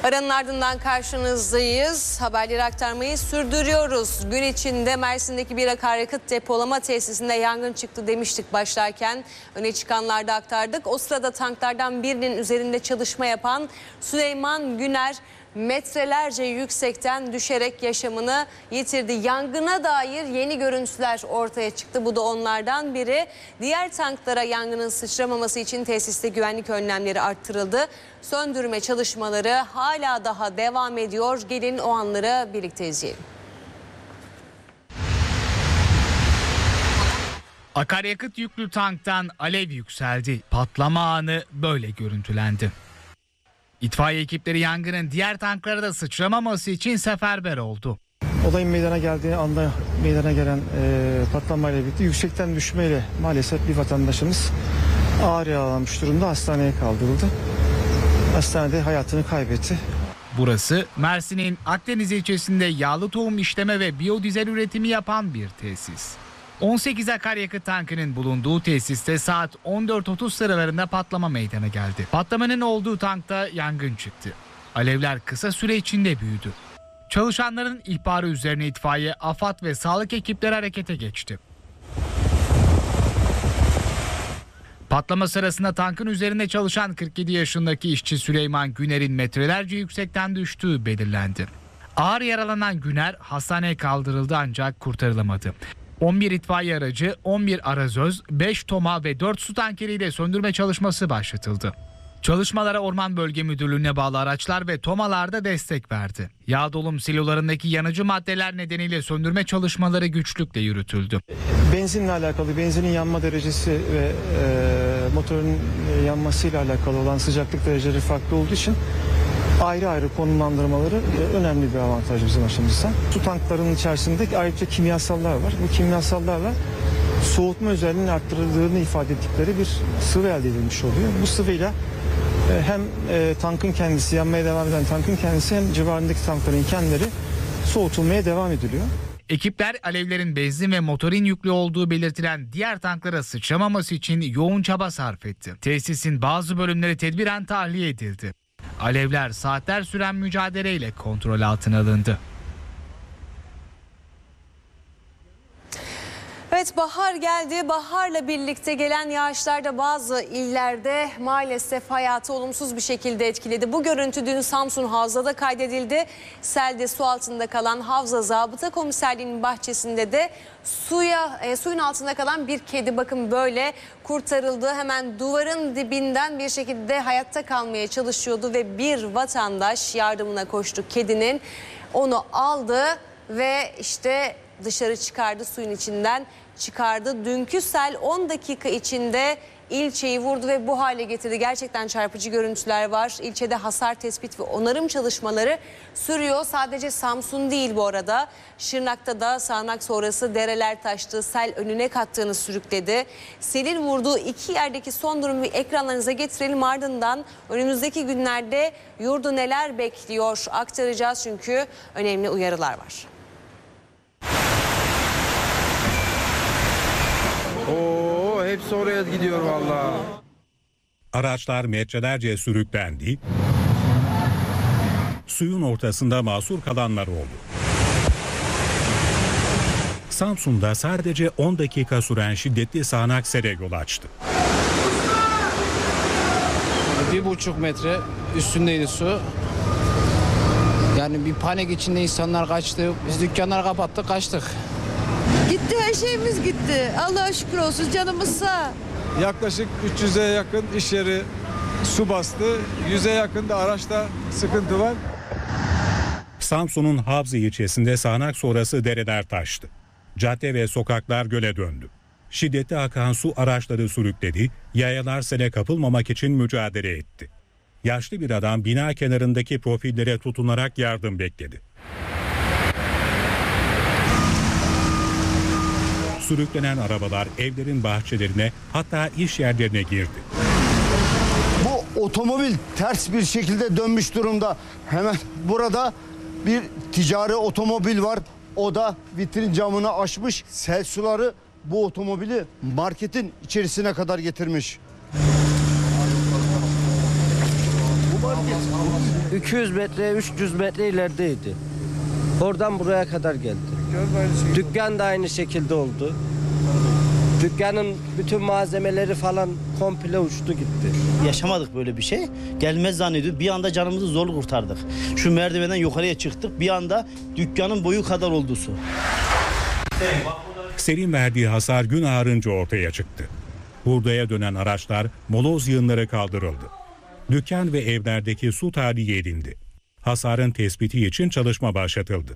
Aranın ardından karşınızdayız. Haberleri aktarmayı sürdürüyoruz. Gün içinde Mersin'deki bir akaryakıt depolama tesisinde yangın çıktı demiştik başlarken. Öne çıkanlarda aktardık. O sırada tanklardan birinin üzerinde çalışma yapan Süleyman Güner metrelerce yüksekten düşerek yaşamını yitirdi. Yangına dair yeni görüntüler ortaya çıktı. Bu da onlardan biri. Diğer tanklara yangının sıçramaması için tesiste güvenlik önlemleri arttırıldı. Söndürme çalışmaları hala daha devam ediyor. Gelin o anları birlikte izleyelim. Akaryakıt yüklü tanktan alev yükseldi. Patlama anı böyle görüntülendi. İtfaiye ekipleri yangının diğer tanklara da sıçramaması için seferber oldu. Olayın meydana geldiği anda meydana gelen patlamayla birlikte yüksekten düşmeyle maalesef bir vatandaşımız ağır yaralanmış durumda hastaneye kaldırıldı. Hastanede hayatını kaybetti. Burası Mersin'in Akdeniz ilçesinde yağlı tohum işleme ve biyodizel üretimi yapan bir tesis. 18 akaryakıt tankının bulunduğu tesiste saat 14.30 sıralarında patlama meydana geldi. Patlamanın olduğu tankta yangın çıktı. Alevler kısa süre içinde büyüdü. Çalışanların ihbarı üzerine itfaiye, AFAD ve sağlık ekipleri harekete geçti. Patlama sırasında tankın üzerinde çalışan 47 yaşındaki işçi Süleyman Güner'in metrelerce yüksekten düştüğü belirlendi. Ağır yaralanan Güner hastaneye kaldırıldı ancak kurtarılamadı. 11 itfaiye aracı, 11 arazöz, 5 toma ve 4 su tankeriyle söndürme çalışması başlatıldı. Çalışmalara Orman Bölge Müdürlüğü'ne bağlı araçlar ve tomalar da destek verdi. Yağ dolum silolarındaki yanıcı maddeler nedeniyle söndürme çalışmaları güçlükle yürütüldü. Benzinle alakalı, benzinin yanma derecesi ve motorun yanmasıyla alakalı olan sıcaklık dereceleri farklı olduğu için ayrı ayrı konumlandırmaları önemli bir avantaj bizim açımızdan. Su tanklarının içerisinde ayrıca kimyasallar var. Bu kimyasallarla soğutma özelliğini arttırıldığını ifade ettikleri bir sıvı elde edilmiş oluyor. Bu sıvıyla hem tankın kendisi, yanmaya devam eden tankın kendisi hem civarındaki tankların kendileri soğutulmaya devam ediliyor. Ekipler alevlerin benzin ve motorin yüklü olduğu belirtilen diğer tanklara sıçramaması için yoğun çaba sarf etti. Tesisin bazı bölümleri tedbiren tahliye edildi. Alevler saatler süren mücadeleyle kontrol altına alındı. Evet, bahar geldi. Baharla birlikte gelen yağışlar da bazı illerde maalesef hayatı olumsuz bir şekilde etkiledi. Bu görüntü dün Samsun Havza'da kaydedildi. Selde su altında kalan Havza Zabıta Komiserliği'nin bahçesinde de suyun altında kalan bir kedi bakın böyle kurtarıldı. Hemen duvarın dibinden bir şekilde hayatta kalmaya çalışıyordu ve bir vatandaş yardımına koştu kedinin. Onu aldı ve işte dışarı çıkardı, suyun içinden çıkardı. Dünkü sel 10 dakika içinde ilçeyi vurdu ve bu hale getirdi. Gerçekten çarpıcı görüntüler var. İlçede hasar tespit ve onarım çalışmaları sürüyor. Sadece Samsun değil bu arada. Şırnak'ta da sağanak sonrası dereler taştı. Sel önüne kattığını sürükledi. Selin vurduğu iki yerdeki son durumu ekranlarınıza getirelim. Ardından önümüzdeki günlerde yurdu neler bekliyor aktaracağız çünkü önemli uyarılar var. Oo, hepsi oraya gidiyor vallahi. Araçlar metrelerce sürüklendi. Suyun ortasında mahsur kalanlar oldu. Samsun'da sadece 10 dakika süren şiddetli sağanak sele yol açtı. 1,5 metre üstündeydi su. Yani bir panik içinde insanlar kaçtı. Biz dükkanları kapattık, kaçtık. Gitti, her şeyimiz gitti. Allah'a şükür olsun, canımız sağ. Yaklaşık 300'e yakın iş yeri su bastı. 100'e yakın da araçta sıkıntı var. Samsun'un Havza ilçesinde sağanak sonrası dereler taştı. Cadde ve sokaklar göle döndü. Şiddetli akan su araçları sürükledi, yayalar sele kapılmamak için mücadele etti. Yaşlı bir adam bina kenarındaki profillere tutunarak yardım bekledi. Sürüklenen arabalar evlerin bahçelerine hatta iş yerlerine girdi. Bu otomobil ters bir şekilde dönmüş durumda. Hemen burada bir ticari otomobil var. O da vitrin camını aşmış. Sel suları bu otomobili marketin içerisine kadar getirmiş. Bu 200 metre, 300 metre ilerideydi. Oradan buraya kadar geldi. Dükkan da aynı şekilde oldu. Dükkanın bütün malzemeleri falan komple uçtu gitti. Yaşamadık böyle bir şey. Gelmez zannediyoruz. Bir anda canımızı zor kurtardık. Şu merdivenden yukarıya çıktık. Bir anda dükkanın boyu kadar oldu su. Selin verdiği hasar gün ağarınca ortaya çıktı. Hurdaya dönen araçlar, moloz yığınları kaldırıldı. Dükkan ve evlerdeki su tahliye edildi. Hasarın tespiti için çalışma başlatıldı.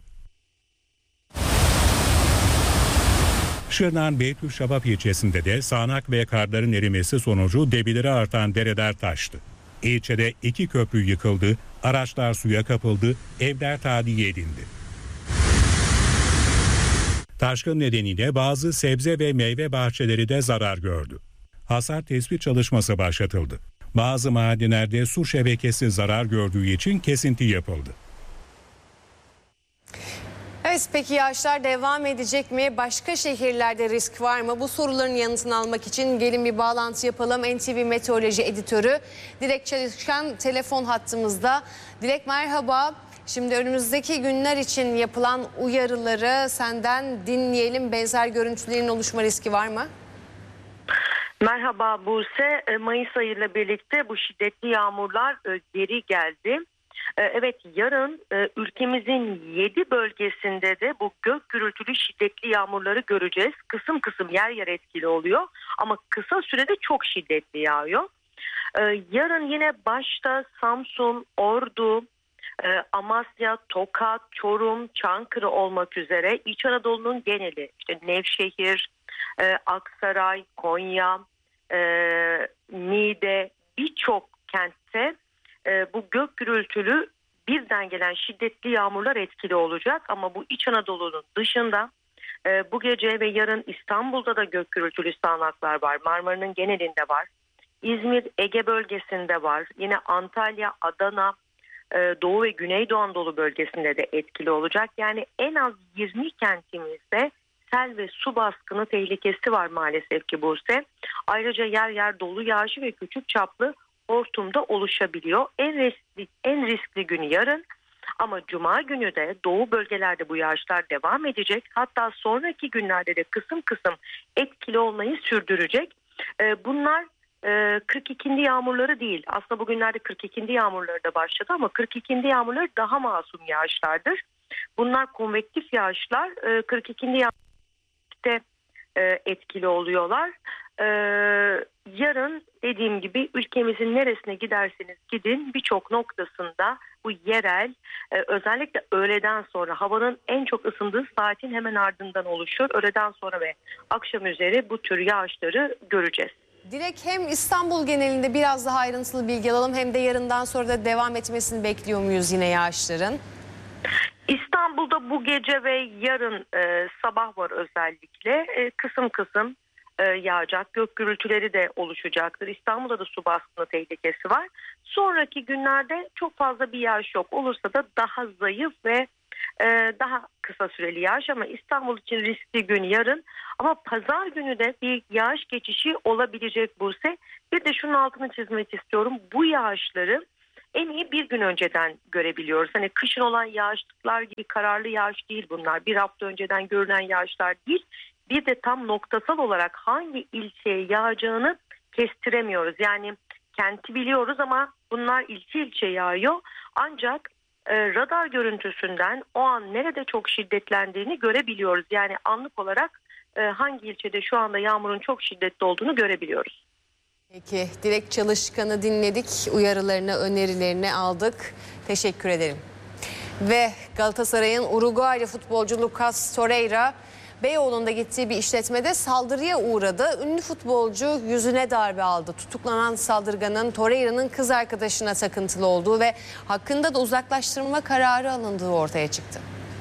Şırnak'ın Beytüşşabap ilçesinde de sağanak ve karların erimesi sonucu debileri artan dereler taştı. İlçede 2 köprü yıkıldı, araçlar suya kapıldı, evler tahliye edildi. Taşkın nedeniyle bazı sebze ve meyve bahçeleri de zarar gördü. Hasar tespit çalışması başlatıldı. Bazı mahaldelerde su şebekesi zarar gördüğü için kesinti yapıldı. Evet, peki yağışlar devam edecek mi? Başka şehirlerde risk var mı? Bu soruların yanıtını almak için gelin bir bağlantı yapalım. NTV Meteoroloji Editörü Dilek Çalışkan telefon hattımızda. Dilek merhaba. Şimdi önümüzdeki günler için yapılan uyarıları senden dinleyelim. Benzer görüntülerin oluşma riski var mı? Merhaba Buse. Mayıs ayıyla birlikte bu şiddetli yağmurlar geri geldi. Evet, yarın ülkemizin 7 bölgesinde de bu gök gürültülü şiddetli yağmurları göreceğiz. Kısım kısım yer yer etkili oluyor ama kısa sürede çok şiddetli yağıyor. Yarın yine başta Samsun, Ordu, Amasya, Tokat, Çorum, Çankırı olmak üzere İç Anadolu'nun geneli, işte Nevşehir, Aksaray, Konya, Niğde, birçok kentte bu gök gürültülü birden gelen şiddetli yağmurlar etkili olacak. Ama bu İç Anadolu'nun dışında bu gece ve yarın İstanbul'da da gök gürültülü sağanaklar var. Marmara'nın genelinde var. İzmir, Ege bölgesinde var. Yine Antalya, Adana, Doğu ve Güneydoğu Anadolu bölgesinde de etkili olacak. Yani en az 20 kentimizde sel ve su baskını tehlikesi var maalesef ki Buse. Ayrıca yer yer dolu yağışı ve küçük çaplı hortumda oluşabiliyor. En riskli gün yarın ama Cuma günü de doğu bölgelerde bu yağışlar devam edecek. Hatta sonraki günlerde de kısım kısım etkili olmayı sürdürecek. Bunlar 42. yağmurları değil. Aslında bugünlerde 42. yağmurları da başladı ama 42. yağmurları daha masum yağışlardır. Bunlar konvektif yağışlar. 42. yağmurda etkili oluyorlar. Yarın dediğim gibi ülkemizin neresine giderseniz gidin birçok noktasında bu yerel özellikle öğleden sonra havanın en çok ısındığı saatin hemen ardından oluşur. Öğleden sonra ve akşam üzeri bu tür yağışları göreceğiz. Dilek, hem İstanbul genelinde biraz daha ayrıntılı bilgi alalım hem de yarından sonra da devam etmesini bekliyor muyuz yine yağışların? İstanbul'da bu gece ve yarın sabah var özellikle kısım kısım yağacak. Gök gürültüleri de oluşacaktır. İstanbul'da da su baskını tehlikesi var. Sonraki günlerde çok fazla bir yağış yok. Olursa da daha zayıf ve daha kısa süreli yağış ama İstanbul için riskli gün yarın. Ama pazar günü de bir yağış geçişi olabilecek Buse. Bir de şunun altını çizmek istiyorum. Bu yağışları en iyi bir gün önceden görebiliyoruz. Hani kışın olan yağışlar gibi kararlı yağış değil bunlar. Bir hafta önceden görülen yağışlar değil. Bir de tam noktasal olarak hangi ilçeye yağacağını kestiremiyoruz. Yani kenti biliyoruz ama bunlar ilçe ilçe yağıyor. Ancak radar görüntüsünden o an nerede çok şiddetlendiğini görebiliyoruz. Yani anlık olarak hangi ilçede şu anda yağmurun çok şiddetli olduğunu görebiliyoruz. Peki, Dilek Çalışkan'ı dinledik, uyarılarını, önerilerini aldık. Teşekkür ederim. Ve Galatasaray'ın Uruguaylı futbolcu Lucas Torreira Beyoğlu'nda gittiği bir işletmede saldırıya uğradı. Ünlü futbolcu yüzüne darbe aldı. Tutuklanan saldırganın Torreira'nın kız arkadaşına takıntılı olduğu ve hakkında da uzaklaştırma kararı alındığı ortaya çıktı.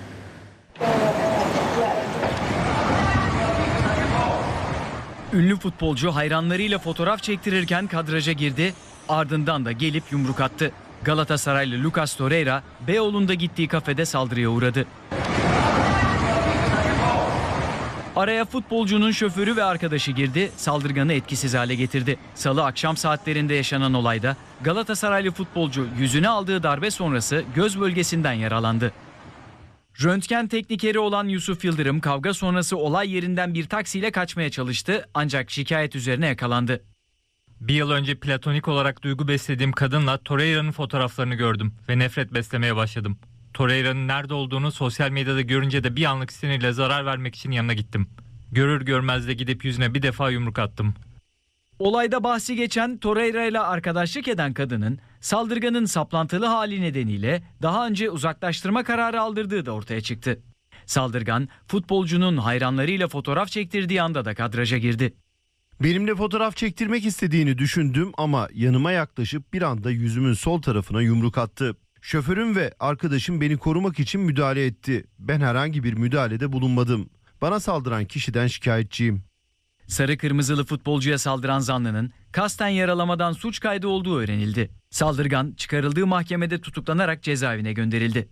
Ünlü futbolcu hayranlarıyla fotoğraf çektirirken kadraja girdi, ardından da gelip yumruk attı. Galatasaraylı Lucas Torreira Beyoğlu'nda gittiği kafede saldırıya uğradı. Araya futbolcunun şoförü ve arkadaşı girdi, saldırganı etkisiz hale getirdi. Salı akşam saatlerinde yaşanan olayda Galatasaraylı futbolcu yüzüne aldığı darbe sonrası göz bölgesinden yaralandı. Röntgen teknikeri olan Yusuf Yıldırım kavga sonrası olay yerinden bir taksiyle kaçmaya çalıştı ancak şikayet üzerine yakalandı. Bir yıl önce platonik olarak duygu beslediğim kadınla Torreira'nın fotoğraflarını gördüm ve nefret beslemeye başladım. Torreira'nın nerede olduğunu sosyal medyada görünce de bir anlık sinirle zarar vermek için yanına gittim. Görür görmez de gidip yüzüne bir defa yumruk attım. Olayda bahsi geçen Torreira ile arkadaşlık eden kadının saldırganın saplantılı hali nedeniyle daha önce uzaklaştırma kararı aldırdığı da ortaya çıktı. Saldırgan futbolcunun hayranlarıyla fotoğraf çektirdiği anda da kadraja girdi. Benimle fotoğraf çektirmek istediğini düşündüm ama yanıma yaklaşıp bir anda yüzümün sol tarafına yumruk attı. Şoförüm ve arkadaşım beni korumak için müdahale etti. Ben herhangi bir müdahalede bulunmadım. Bana saldıran kişiden şikayetçiyim. Sarı kırmızılı futbolcuya saldıran zanlının kasten yaralamadan suç kaydı olduğu öğrenildi. Saldırgan çıkarıldığı mahkemede tutuklanarak cezaevine gönderildi.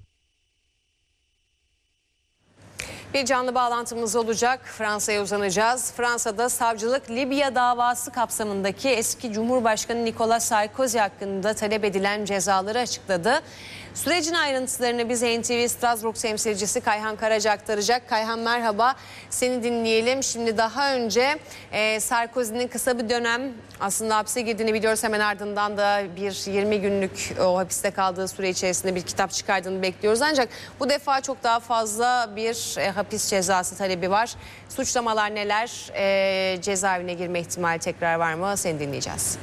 Bir canlı bağlantımız olacak. Fransa'ya uzanacağız. Fransa'da savcılık Libya davası kapsamındaki eski Cumhurbaşkanı Nicolas Sarkozy hakkında talep edilen cezaları açıkladı. Sürecin ayrıntılarını bize NTV Strasbourg temsilcisi Kayhan Karaca aktaracak. Kayhan merhaba, seni dinleyelim. Şimdi daha önce Sarkozy'nin kısa bir dönem aslında hapse girdiğini biliyoruz. Hemen ardından da bir 20 günlük o hapiste kaldığı süre içerisinde bir kitap çıkardığını bekliyoruz. Ancak bu defa çok daha fazla bir hapis cezası talebi var. Suçlamalar neler? Cezaevine girme ihtimali tekrar var mı? Seni dinleyeceğiz.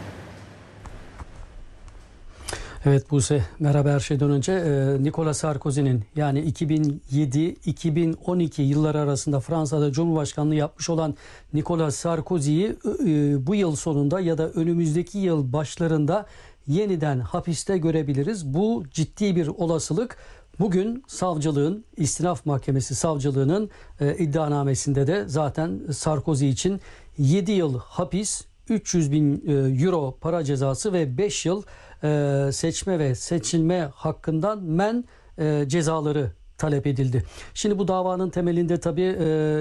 Evet Buse, merhaba. Her şeyden önce Nicolas Sarkozy'nin yani 2007-2012 yılları arasında Fransa'da Cumhurbaşkanlığı yapmış olan Nicolas Sarkozy'yi bu yıl sonunda ya da önümüzdeki yıl başlarında yeniden hapiste görebiliriz. Bu ciddi bir olasılık. Bugün savcılığın, İstinaf Mahkemesi savcılığının iddianamesinde de zaten Sarkozy için 7 yıl hapis, 300.000 euro para cezası ve 5 yıl seçme ve seçilme hakkından men cezaları talep edildi. Şimdi bu davanın temelinde tabii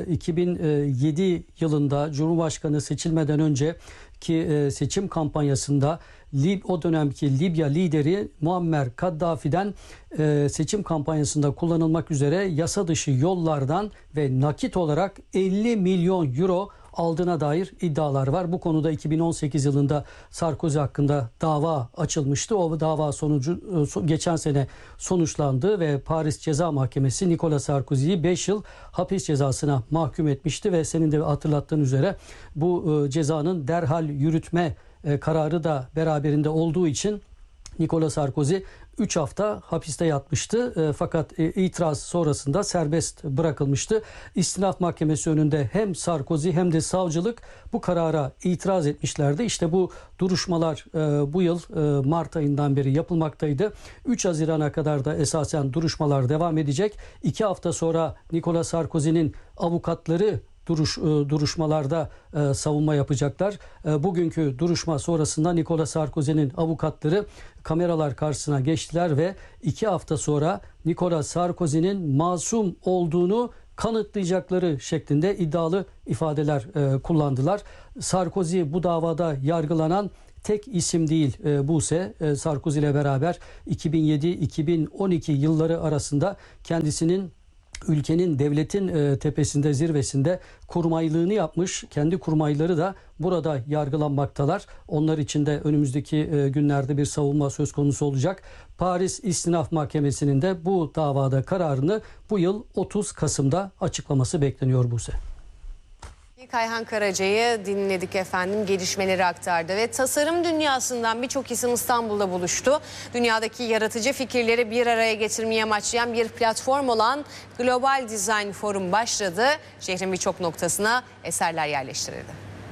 2007 yılında Cumhurbaşkanı seçilmeden önceki seçim kampanyasında o dönemki Libya lideri Muammer Kaddafi'den seçim kampanyasında kullanılmak üzere yasa dışı yollardan ve nakit olarak 50 milyon euro aldığına dair iddialar var. Bu konuda 2018 yılında Sarkozy hakkında dava açılmıştı. O dava sonucu geçen sene sonuçlandı ve Paris Ceza Mahkemesi Nicolas Sarkozy'yi 5 yıl hapis cezasına mahkum etmişti ve senin de hatırlattığın üzere bu cezanın derhal yürütme kararı da beraberinde olduğu için Nicolas Sarkozy 3 hafta hapiste yatmıştı fakat itiraz sonrasında serbest bırakılmıştı. İstinaf Mahkemesi önünde hem Sarkozy hem de savcılık bu karara itiraz etmişlerdi. İşte bu duruşmalar bu yıl Mart ayından beri yapılmaktaydı. 3 Haziran'a kadar da esasen duruşmalar devam edecek. 2 hafta sonra Nicolas Sarkozy'nin avukatları duruşmalarda savunma yapacaklar. Bugünkü duruşma sonrasında Nicolas Sarkozy'nin avukatları kameralar karşısına geçtiler ve 2 hafta sonra Nicolas Sarkozy'nin masum olduğunu kanıtlayacakları şeklinde iddialı ifadeler kullandılar. Sarkozy bu davada yargılanan tek isim değil Buse. Sarkozy ile beraber 2007-2012 yılları arasında kendisinin ülkenin, devletin tepesinde, zirvesinde kurmaylığını yapmış. Kendi kurmayları da burada yargılanmaktalar. Onlar için de önümüzdeki günlerde bir savunma söz konusu olacak. Paris İstinaf Mahkemesi'nin de bu davada kararını bu yıl 30 Kasım'da açıklaması bekleniyor Buse. Kayhan Karaca'yı dinledik efendim, gelişmeleri aktardı ve tasarım dünyasından birçok isim İstanbul'da buluştu. Dünyadaki yaratıcı fikirleri bir araya getirmeye amaçlayan bir platform olan Global Design Forum başladı. Şehrin birçok noktasına eserler yerleştirildi.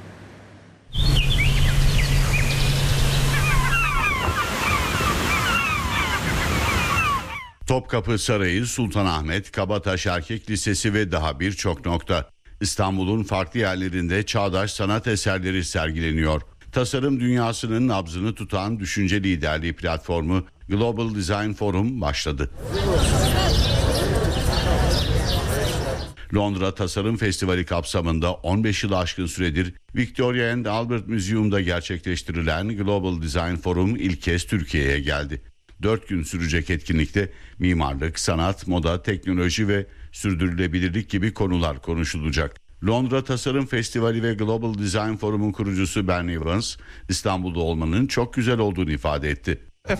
Topkapı Sarayı, Sultanahmet, Kabataş Erkek Lisesi ve daha birçok nokta. İstanbul'un farklı yerlerinde çağdaş sanat eserleri sergileniyor. Tasarım dünyasının nabzını tutan düşünce liderliği platformu Global Design Forum başladı. Londra Tasarım Festivali kapsamında 15 yılı aşkın süredir Victoria and Albert Museum'da gerçekleştirilen Global Design Forum ilk kez Türkiye'ye geldi. 4 gün sürecek etkinlikte mimarlık, sanat, moda, teknoloji ve sürdürülebilirlik gibi konular konuşulacak. Londra Tasarım Festivali ve Global Design Forum'un kurucusu Ben Evans, İstanbul'da olmanın çok güzel olduğunu ifade etti.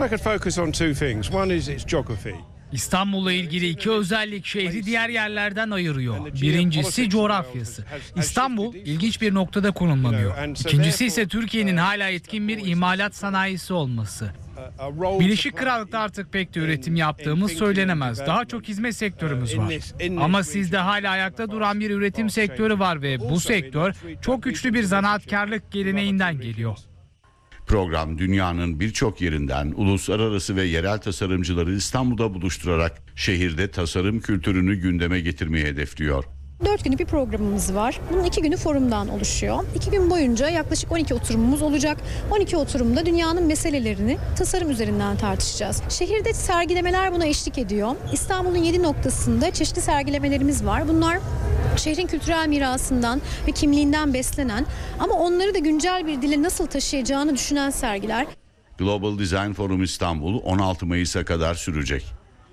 İstanbul'la ilgili iki özellik şehri diğer yerlerden ayırıyor. Birincisi coğrafyası. İstanbul ilginç bir noktada konumlanıyor. İkincisi ise Türkiye'nin hala etkin bir imalat sanayisi olması. Birleşik Krallık'ta artık pek de üretim yaptığımız söylenemez. Daha çok hizmet sektörümüz var. Ama sizde hala ayakta duran bir üretim sektörü var ve bu sektör çok güçlü bir zanaatkarlık geleneğinden geliyor. Program dünyanın birçok yerinden uluslararası ve yerel tasarımcıları İstanbul'da buluşturarak şehirde tasarım kültürünü gündeme getirmeyi hedefliyor. 4 günlük bir programımız var. Bunun 2 günü forumdan oluşuyor. 2 gün boyunca yaklaşık 12 oturumumuz olacak. 12 oturumda dünyanın meselelerini tasarım üzerinden tartışacağız. Şehirde sergilemeler buna eşlik ediyor. İstanbul'un 7 noktasında çeşitli sergilemelerimiz var. Bunlar şehrin kültürel mirasından ve kimliğinden beslenen ama onları da güncel bir dile nasıl taşıyacağını düşünen sergiler. Global Design Forum İstanbul 16 Mayıs'a kadar sürecek.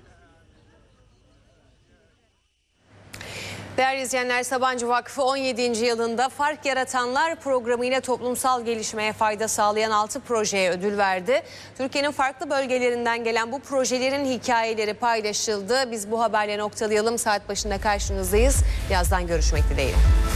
Değerli izleyenler, Sabancı Vakfı 17. yılında Fark Yaratanlar programı ile toplumsal gelişmeye fayda sağlayan 6 projeye ödül verdi. Türkiye'nin farklı bölgelerinden gelen bu projelerin hikayeleri paylaşıldı. Biz bu haberle noktalayalım. Saat başında karşınızdayız. Birazdan görüşmek dileğiyle.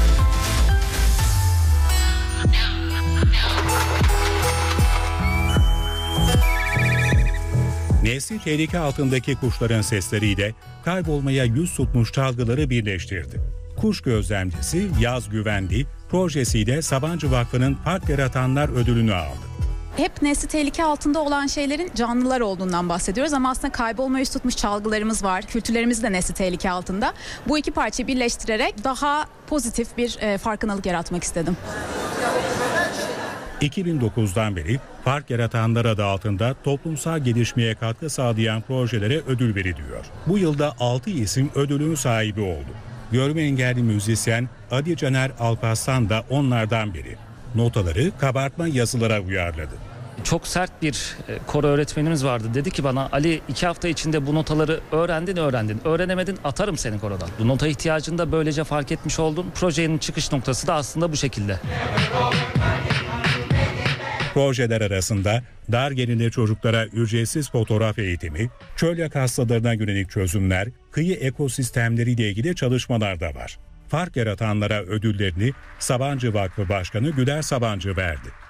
Nesli tehlike altındaki kuşların sesleriyle kaybolmaya yüz tutmuş çalgıları birleştirdi. Kuş gözlemcisi Yaz Güvendi projesiyle Sabancı Vakfı'nın Fark Yaratanlar ödülünü aldı. Hep nesli tehlike altında olan şeylerin canlılar olduğundan bahsediyoruz ama aslında kaybolmaya yüz tutmuş çalgılarımız var. Kültürlerimiz de nesli tehlike altında. Bu iki parçayı birleştirerek daha pozitif bir farkındalık yaratmak istedim. 2009'dan beri Fark Yaratanlar adı altında toplumsal gelişmeye katkı sağlayan projelere ödül veriliyor. Bu yılda 6 isim ödülün sahibi oldu. Görme engelli müzisyen Adi Caner Alparslan da onlardan biri. Notaları kabartma yazılara uyarladı. Çok sert bir koro öğretmenimiz vardı. Dedi ki bana, Ali 2 hafta içinde bu notaları öğrendin. Öğrenemedin, atarım seni korodan. Bu nota ihtiyacını da böylece fark etmiş oldum. Projenin çıkış noktası da aslında bu şekilde. Projeler arasında dar gelirli çocuklara ücretsiz fotoğraf eğitimi, çölyak hastalarına yönelik çözümler, kıyı ekosistemleriyle ilgili çalışmalar da var. Fark Yaratanlara ödüllerini Sabancı Vakfı Başkanı Güler Sabancı verdi.